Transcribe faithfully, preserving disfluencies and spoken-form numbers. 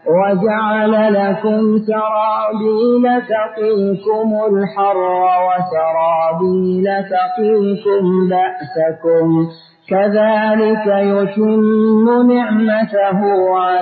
وجعل لكم سرابيل تقيكم الحر وسرابيل تقيكم بأسكم كذلك يتم نعمته عليكم